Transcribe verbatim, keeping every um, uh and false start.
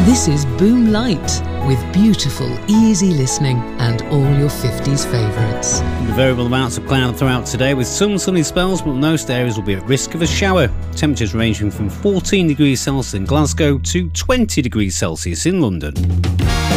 This is Boom Light, with beautiful, easy listening and all your fifties favourites. Variable amounts of cloud throughout today with some sunny spells, but most areas will be at risk of a shower. Temperatures ranging from fourteen degrees Celsius in Glasgow to twenty degrees Celsius in London.